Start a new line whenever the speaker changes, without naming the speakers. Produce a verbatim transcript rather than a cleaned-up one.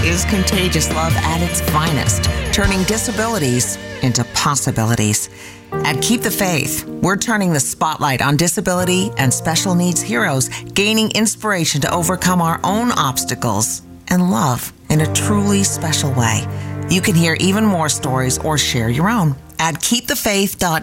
is contagious love at its finest, turning disabilities into possibilities. At Keep the Faith, we're turning the spotlight on disability and special needs heroes, gaining inspiration to overcome our own obstacles and love in a truly special way. You can hear even more stories or share your own at keep the faith dot